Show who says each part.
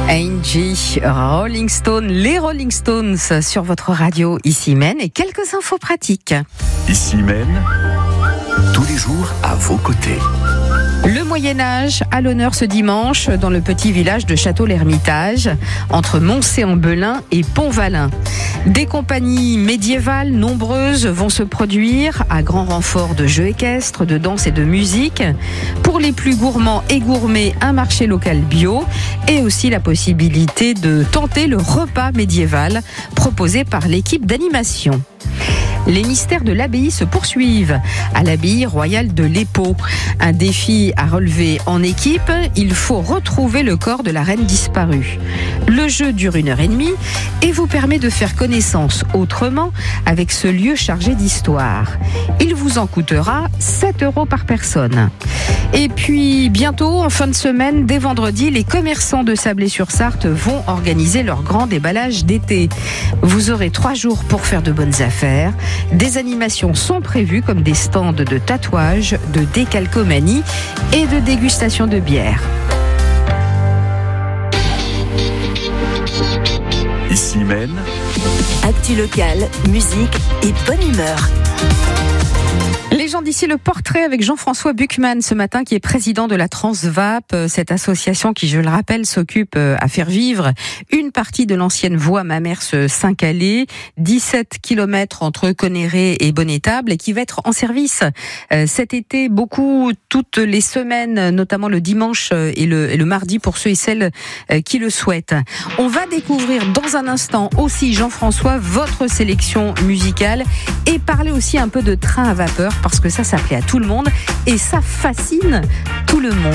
Speaker 1: Angie, Rolling Stone, les Rolling Stones sur votre radio ici Maine et quelques infos pratiques.
Speaker 2: Ici Maine, tous les jours à vos côtés.
Speaker 1: Le Moyen-Âge à l'honneur ce dimanche dans le petit village de Château-l'Hermitage, entre Moncé-en-Belin et Pont-Valin. Des compagnies médiévales nombreuses vont se produire à grand renfort de jeux équestres, de danse et de musique. Pour les plus gourmands et gourmets, un marché local bio et aussi la possibilité de tenter le repas médiéval proposé par l'équipe d'animation. Les mystères de l'abbaye se poursuivent à l'abbaye royale de l'Épau. Un défi à relever en équipe, il faut retrouver le corps de la reine disparue. Le jeu dure 1h30 et vous permet de faire connaissance autrement avec ce lieu chargé d'histoire. Il vous en coûtera 7 € par personne. Et puis bientôt, en fin de semaine, dès vendredi, les commerçants de Sablé-sur-Sarthe vont organiser leur grand déballage d'été. Vous aurez 3 jours pour faire de bonnes affaires. Des animations sont prévues comme des stands de tatouage, de décalcomanie et de dégustation de bière.
Speaker 2: Ici Maine,
Speaker 3: actu locale, musique et bonne humeur.
Speaker 1: Les gens d'ici, le portrait avec Jean-François Buchmann ce matin, qui est président de la Transvap, cette association qui, je le rappelle, s'occupe à faire vivre une partie de l'ancienne voie Mamers-Saint-Calais, 17 km entre Conneré et Bonnétable, et qui va être en service cet été, toutes les semaines, notamment le dimanche et le mardi pour ceux et celles qui le souhaitent. On va découvrir dans un instant aussi, Jean-François, votre sélection musicale et parler aussi un peu de train à vapeur, parce que ça plaît à tout le monde et ça fascine tout le monde.